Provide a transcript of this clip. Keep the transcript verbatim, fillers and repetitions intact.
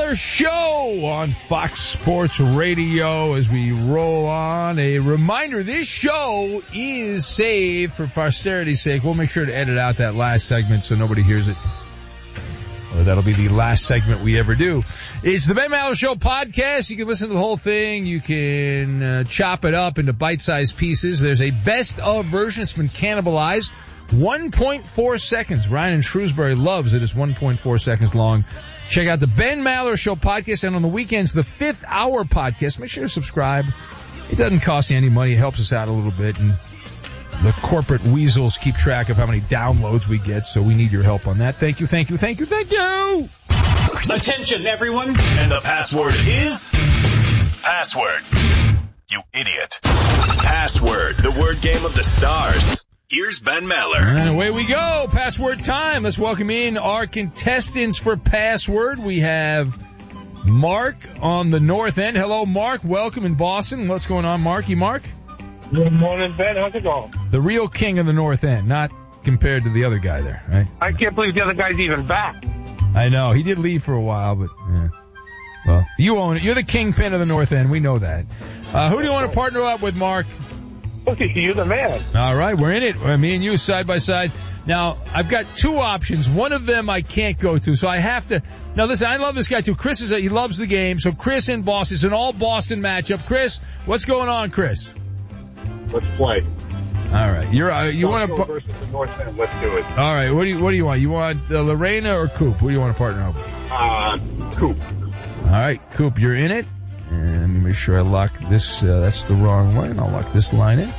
Maller Show on Fox Sports Radio as we roll on. A reminder, this show is saved for posterity's sake. We'll make sure to edit out that last segment so nobody hears it. Or that'll be the last segment we ever do. It's the Ben Maller Show podcast. You can listen to the whole thing. You can uh, chop it up into bite-sized pieces. There's a best-of version. It's been cannibalized. one point four seconds. Ryan in Shrewsbury loves it. It's one point four seconds long. Check out the Ben Maller Show podcast, and on the weekends, the Fifth Hour podcast. Make sure to subscribe. It doesn't cost you any money. It helps us out a little bit, and the corporate weasels keep track of how many downloads we get, so we need your help on that. Thank you, thank you, thank you, thank you! Attention, everyone! And the password is... Password. You idiot. Password, the word game of the stars. Here's Ben Maller. And away we go. Password time. Let's welcome in our contestants for Password. We have Mark on the north end. Hello, Mark. Welcome in Boston. What's going on, Marky Mark? Good morning, Ben. How's it going? The real king of the north end, not compared to the other guy there, right? I can't believe the other guy's even back. I know. He did leave for a while, but yeah. Well, you own it. You're the kingpin of the north end. We know that. Uh, who do you want to partner up with, Mark? Look at you, the man. All right, we're in it. Me and you side by side. Now, I've got two options. One of them I can't go to, so I have to. Now, listen, I love this guy too. Chris is a, he loves the game. So Chris in Boston. It's an all Boston matchup. Chris, what's going on, Chris? Let's play. All right, you're uh, you want to versus the North End. Let's do it. All right, what do you what do you want? You want uh, Lorena or Coop? What do you want to partner up with? Uh, Coop. All right, Coop, you're in it. And let me make sure I lock this. Uh, that's the wrong line. I'll lock this line in.